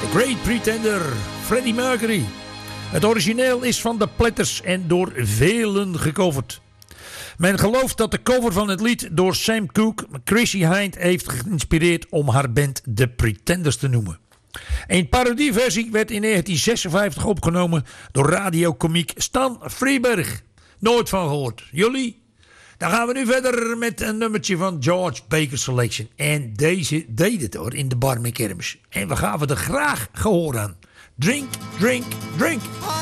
The Great Pretender, Freddie Mercury. Het origineel is van de Platters en door velen gecoverd. Men gelooft dat de cover van het lied door Sam Cooke Chrissie Hynde heeft geïnspireerd om haar band The Pretenders te noemen. Een parodieversie werd in 1956 opgenomen door radiokomiek Stan Freberg. Nooit van gehoord. Jullie? Dan gaan we nu verder met een nummertje van George Baker Selection. En deze deed het hoor in de bar met kermis. En we gaven er graag gehoor aan. Drink, drink, drink.